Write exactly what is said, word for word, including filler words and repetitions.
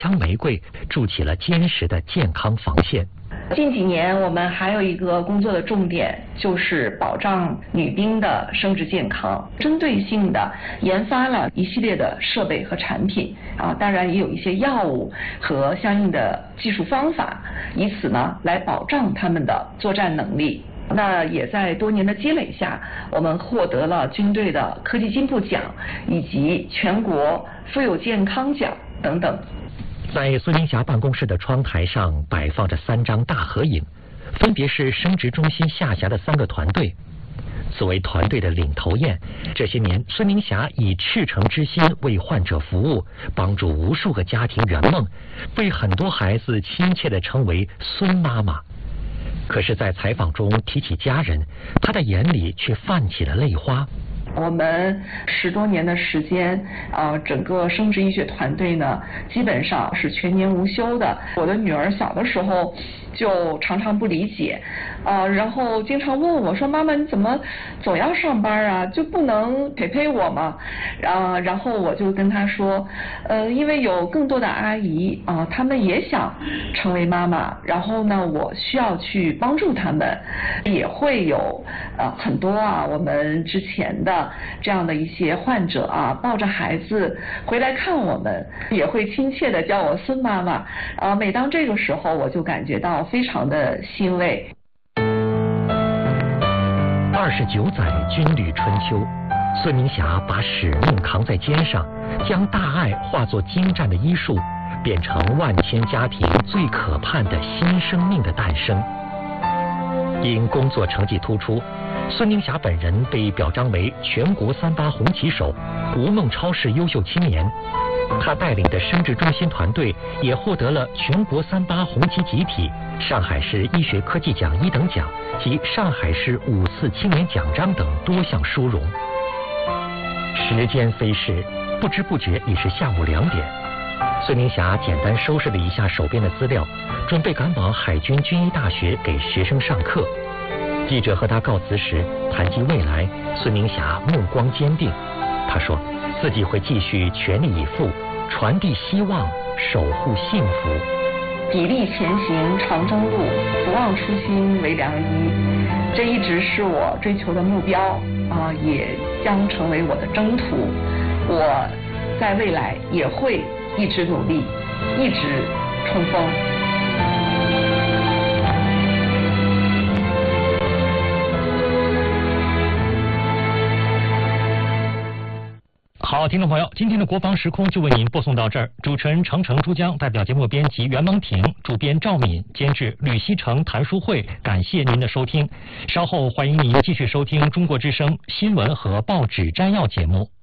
将玫瑰筑起了坚实的健康防线。 近几年，我们还有一个工作的重点，就是保障女兵的生殖健康，针对性的研发了一系列的设备和产品啊，当然也有一些药物和相应的技术方法，以此呢来保障他们的作战能力。那也在多年的积累下，我们获得了军队的科技进步奖以及全国妇幼健康奖等等。 在孙明霞办公室的窗台上摆放着三张大合影，分别是生殖中心下辖的三个团队。作为团队的领头雁，这些年孙明霞以赤诚之心为患者服务，帮助无数个家庭圆梦，被很多孩子亲切地称为孙妈妈。可是，在采访中提起家人，她的眼里却泛起了泪花。 我们十多年的时间，啊、呃，整个生殖医学团队呢，基本上是全年无休的。我的女儿小的时候就常常不理解，啊、呃，然后经常问我说：“妈妈，你怎么总要上班啊？就不能陪陪我吗？”啊，然后我就跟她说，呃，因为有更多的阿姨啊、呃，她们也想成为妈妈，然后呢，我需要去帮助她们，也会有呃很多啊，我们之前的。这样的一些患者啊，抱着孩子回来看我们，也会亲切的叫我孙妈妈啊。每当这个时候，我就感觉到非常的欣慰。 二十九载军旅春秋，孙明霞把使命扛在肩上，将大爱化作精湛的医术，变成万千家庭最可盼的新生命的诞生。因工作成绩突出，孙明霞本人被表彰为全国三八红旗手、吴孟超市优秀青年。她带领的生殖中心团队也获得了全国三八红旗集体、上海市医学科技奖一等奖及上海市五次青年奖章等多项殊荣。时间飞逝，不知不觉已是下午两点。孙明霞简单收拾了一下手边的资料，准备赶往海军军医大学给学生上课。记者和他告辞时谈及未来，孙明霞目光坚定。他说自己会继续全力以赴，传递希望，守护幸福。 砥砺前行长征路，不忘初心为良医，这一直是我追求的目标啊，也将成为我的征途。我在未来也会一直努力，一直冲锋。 好，听众朋友，今天的国防时空就为您播送到这儿。主持人程程、珠江，代表节目编辑袁蒙婷，主编赵敏，监制吕希成、谭淑慧。感谢您的收听，稍后欢迎您继续收听中国之声新闻和报纸摘要节目。